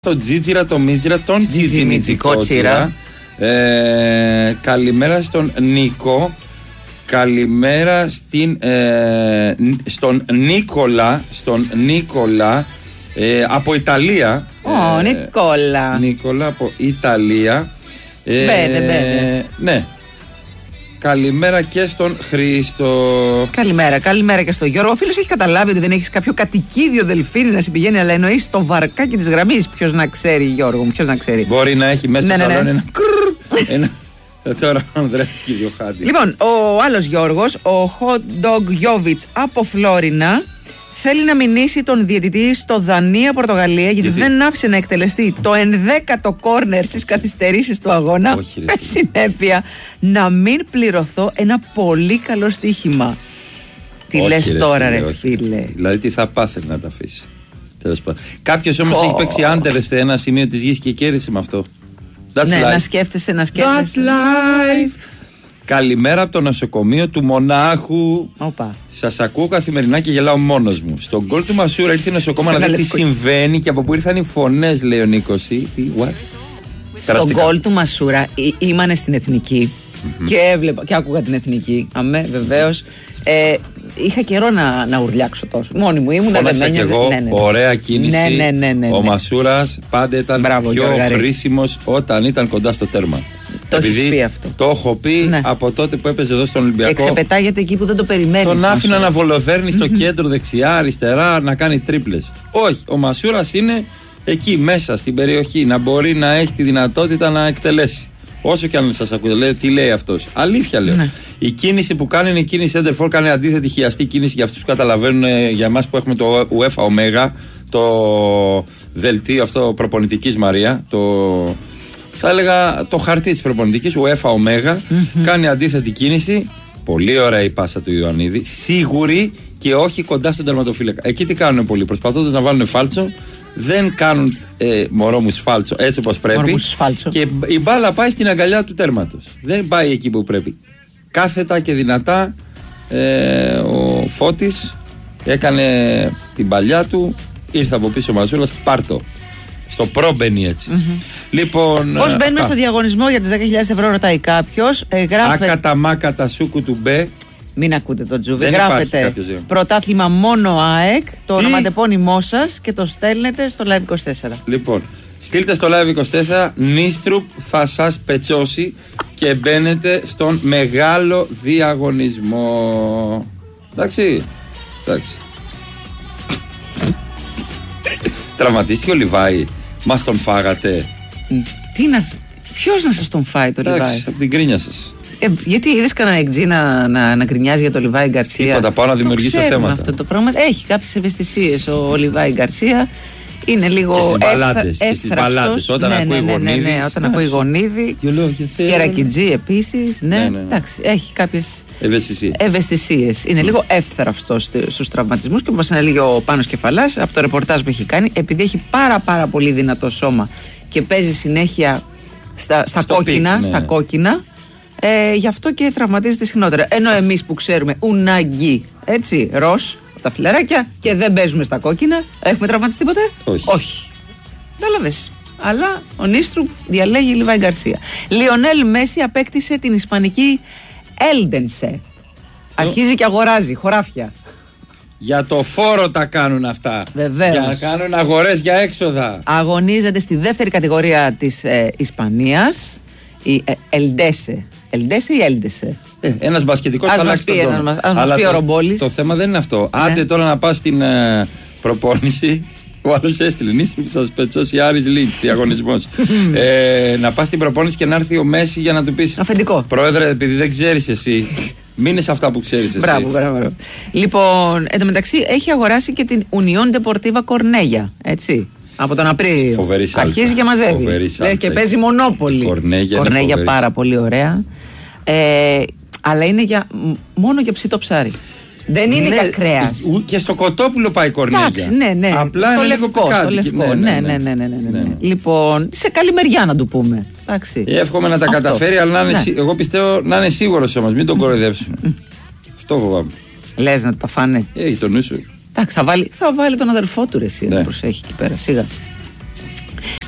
τον Τζίτζιρα, τον Μίτζιρα, τον Τζιτζιμιτζικότσιρα. Καλημέρα στον Νίκο. Καλημέρα στον Νίκολα από Ιταλία. Νίκολα. Νίκολα από Ιταλία. Μπαίνε. Ναι. Καλημέρα και στον Χρήστο. Καλημέρα και στον Γιώργο. Ο φίλος έχει καταλάβει ότι δεν έχεις κάποιο κατοικίδιο δελφίνι να σε πηγαίνει, αλλά εννοείς το βαρκάκι της γραμμής. Ποιος να ξέρει, Γιώργο μου, ποιος να ξέρει. Μπορεί να έχει μέσα στο σαλόνι ένα. Τώρα ο Ανδρέας και Διοχάντη. Λοιπόν, ο άλλος Γιώργος, ο Hot Dog Γιόβιτς από Φλόρινα, θέλει να μηνύσει τον διαιτητή στο Δανία-Πορτογαλία γιατί δεν άφησε να εκτελεστεί το 11ο κόρνερ στις καθυστερήσεις του αγώνα. Με συνέπεια να μην πληρωθώ ένα πολύ καλό στοίχημα. Τι λες τώρα, ρε φίλε. Δηλαδή, τι θα πάθει να τα αφήσει. Κάποιος όμως έχει παίξει άντερ σε ένα σημείο της γης και κέρδισε με αυτό. Ναι, να σκέφτεσαι. That's life. Καλημέρα από το νοσοκομείο του Μονάχου. Σας ακούω καθημερινά και γελάω μόνος μου. Στον γκολ του Μασούρα ήρθε η νοσοκόμα να δει τι συμβαίνει και από πού ήρθαν οι φωνές, λέει ο Νίκος. Στον γκολ του Μασούρα ήμανε στην Εθνική και έβλεπα και άκουγα την Εθνική. Αμέ, βεβαίως. Είχα καιρό να ουρλιάξω τόσο. Μόνη μου ήμουν. Φώναξα κι εγώ. Ωραία κίνηση. Ναι. Ο Μασούρας πάντα ήταν πιο χρήσιμος όταν ήταν κοντά στο τέρμα. Το έχεις πει αυτό. Το έχω πει από τότε που έπαιζε εδώ στον Ολυμπιακό. Εξεπετάγεται εκεί που δεν το περιμένεις. Τον άφηνα να βολοδέρνει στο κέντρο, δεξιά, αριστερά, να κάνει τρίπλες. Όχι, ο Μασούρας είναι εκεί μέσα στην περιοχή, να μπορεί να έχει τη δυνατότητα να εκτελέσει. Όσο και αν σας ακούτε, λέει, τι λέει αυτός. Αλήθεια λέω. Ναι. Η κίνηση που κάνει είναι η κίνηση Έντερφορ, κάνει αντίθετη χιαστή κίνηση για αυτούς που καταλαβαίνουν, για εμάς που έχουμε το UEFA Omega, το δελτίο αυτό προπονητικής Μαρία, θα έλεγα το χαρτί της προπονητικής UEFA Omega, κάνει αντίθετη κίνηση. Πολύ ωραία η πάσα του Ιωαννίδη. Σίγουρη και όχι κοντά στον τερματοφύλακα. Εκεί τι κάνουν πολλοί, προσπαθώντας να βάλουν φάλτσο. Δεν κάνουν μωρό μου σφάλτσο έτσι όπως πρέπει και η μπάλα πάει στην αγκαλιά του τέρματος. Δεν πάει εκεί που πρέπει. Κάθετα και δυνατά ο Φώτης έκανε την παλιά του, ήρθε από πίσω ο Μαζούλας, πάρτο. Στο πρόμπαινι έτσι. Λοιπόν, πώς μπαίνουμε στο διαγωνισμό για τις 10.000 ευρώ, ρωτάει κάποιος. Άκατα μάκατα σούκου του μπε. Μην ακούτε τον Τζούβι. Γράφετε πρωτάθλημα μόνο ΑΕΚ, το ονοματεπώνυμό σας και το στέλνετε στο Live24. Λοιπόν, στείλτε στο Live24, Νίστρουπ θα σας πετσώσει και μπαίνετε στον μεγάλο διαγωνισμό. Εντάξει. Τραυματίστηκε ο Λιβάη. Μας τον φάγατε. Ποιος να σας τον φάει το Λιβάη? Από την κρίνια σας. Γιατί είδες κανένα εκτζή να γκρινιάζει για το Λιβάη Γκαρσία? Τίποτα, πάω να δημιουργήσω θέματα. Αυτό το πράγμα έχει κάποιες ευαισθησίες ο Λιβάι Γκαρσία. Είναι λίγο εύθραυστος. Όταν ακούει Γονίδη. Όταν ακούει Γονίδη. Και Ρακιτζή επίσης. Ναι, εντάξει, έχει κάποιες ευαισθησίες. Είναι λίγο εύθραυστος στους τραυματισμούς και μας είναι λίγο ο Πάνος Κεφαλάς από το ρεπορτάζ που έχει κάνει, επειδή έχει πάρα πολύ δυνατό σώμα και παίζει συνέχεια στα κόκκινα. Γι' αυτό και τραυματίζεται συχνότερα. Ενώ εμείς που ξέρουμε ουναγκί, έτσι, ροζ, τα φιλαράκια και δεν παίζουμε στα κόκκινα, έχουμε τραυματιστεί ποτέ? Όχι. Κατάλαβες. Αλλά ο Νίστρουπ διαλέγει Λιβάι Γκαρσία. Λιονέλ Μέση απέκτησε την ισπανική Έλντενσε. Αρχίζει και αγοράζει χωράφια. Για το φόρο τα κάνουν αυτά. Βεβαίως. Για να κάνουν αγορές για έξοδα. Αγωνίζεται στη δεύτερη κατηγορία της Ισπανίας η Ελντέσε. Ελντέσε ή Έλντεσε? Ένας μπασκετικός θα αλλάξει τον τρόπο. Ας μας πει ο Ρομπόλης. Το θέμα δεν είναι αυτό. Άντε τώρα να πας στην προπόνηση. Ο άλλος έστειλε Νίστρουπ θα σας πετσώσει Άρης Λίτς, διαγωνισμός. Να πας στην προπόνηση και να έρθει ο Μέση για να του πεις αφεντικό. Πρόεδρε, επειδή δεν ξέρεις εσύ, μείνε σε αυτά που ξέρεις εσύ. Μπράβο. Λοιπόν, εν τω μεταξύ έχει αγοράσει και την Unión Deportiva Cornellà, έτσι. Από τον Απρίλιο. Αρχίζει και μαζεύει. Λέει και παίζει Μονόπολη. Κορνέγια πάρα πολύ ωραία. Αλλά είναι μόνο για ψητό ψάρι. Δεν είναι για κρέας. Και στο κοτόπουλο πάει Κορνέγια. Ναι. Απλά στο είναι λευκό. Ναι. Λοιπόν, σε καλή μεριά να του πούμε. Εύχομαι να τα καταφέρει, αλλά εγώ πιστεύω να είναι σίγουρος όμως. Μην τον κοροϊδέψουν. Αυτό φοβάμαι. Λες να τα φάνε? Έχει το νου σου. Εντάξει, θα βάλει τον αδερφό του, εσύ, να προσέχει εκεί πέρα, σιγά.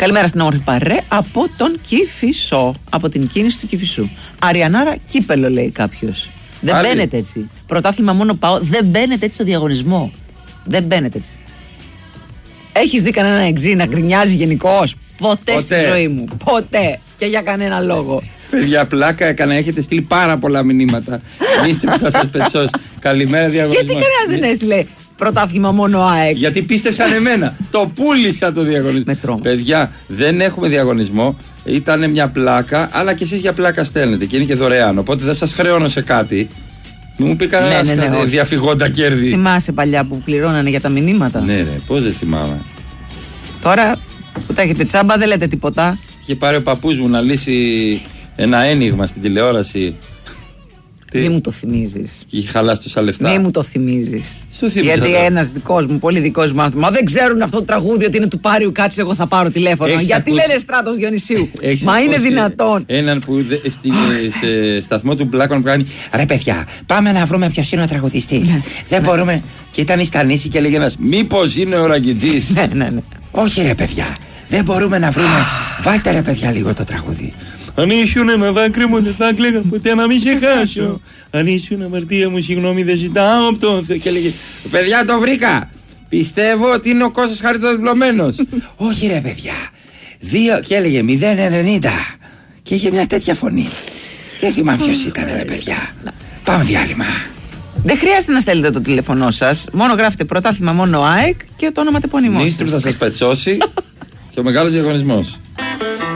Καλημέρα στην όμορφη παρέ από τον Κηφισό. Από την κίνηση του Κηφισού. Αριανάρα κύπελο, λέει κάποιος. Δεν μπαίνετε έτσι. Πρωτάθλημα μόνο πάω. Δεν μπαίνετε έτσι στο διαγωνισμό. Δεν μπαίνετε έτσι. Έχεις δει κανένα εξή να γκρινιάζει γενικώς? Ποτέ στη ζωή μου. Ποτέ. Και για κανένα λόγο. Παιδιά, πλάκα έκανα. Έχετε στείλει πάρα πολλά μηνύματα. Νίστρι που θα σας πετσώσει. Καλημέρα, διαγωνισμό. Γιατί κανένας δεν έστειλε πρωτάθλημα μόνο ΑΕΚ? Γιατί πίστεψαν εμένα. Το πούλησα το διαγωνισμό. Παιδιά, δεν έχουμε διαγωνισμό. Ήταν μια πλάκα, αλλά και εσείς για πλάκα στέλνετε και είναι και δωρεάν. Οπότε δεν σας χρεώνω σε κάτι. Μην μου πει κανένα διαφυγόντα κέρδη. Θυμάσαι παλιά που πληρώνανε για τα μηνύματα? Ναι, ρε, πώς δεν θυμάμαι. Τώρα που τα έχετε τσάμπα δεν λέτε τίποτα. Είχε πάρει ο παππούς μου να λύσει ένα ένιγμα στην τηλεόραση. Μη μου το θυμίζεις. Και είχε χαλάσει τόσα λεφτά. Μη μου το θυμίζεις. Γιατί ένας δικός μου, πολύ δικός μου άνθρωπος, μα δεν ξέρουν αυτό το τραγούδι ότι είναι του Πάριου, κάτσε εγώ θα πάρω τηλέφωνο. Γιατί λένε Στράτος Διονυσίου? Μα είναι δυνατόν? Έναν που σε σταθμό του Μπλάκων που κάνει, ρε παιδιά, πάμε να βρούμε ποιος είναι ο τραγουδιστής. Δεν μπορούμε. Και ήταν η Στανίση και έλεγε ένας, μήπως είναι ο Ραγκιτζής? Ναι. Όχι ρε παιδιά, δεν μπορούμε να βρούμε. Βάλτε ρε παιδιά λίγο το τραγούδι. Αν ήσουν ένα δάκρυ μου δεν θα κλαίγα ποτέ να μην σε χάσω. Αν ήσουν αμαρτία μου συγγνώμη δεν ζητάω από τον Θεό. Και έλεγε, παιδιά το βρήκα. Πιστεύω ότι είναι ο Κώστας χαριτοδιπλωμένος. Όχι ρε παιδιά. Και έλεγε 0,90. Και είχε μια τέτοια φωνή. Δεν θυμάμαι ποιος ήταν ρε παιδιά. Πάμε διάλειμμα. Δεν χρειάζεται να στέλνετε το τηλέφωνό σας. Μόνο γράφετε πρωτάθλημα μόνο ΑΕΚ και το όνομα τεπώνυμό. Νίστρου θα σας πετσώσει και ο μεγάλος διαγωνισμός.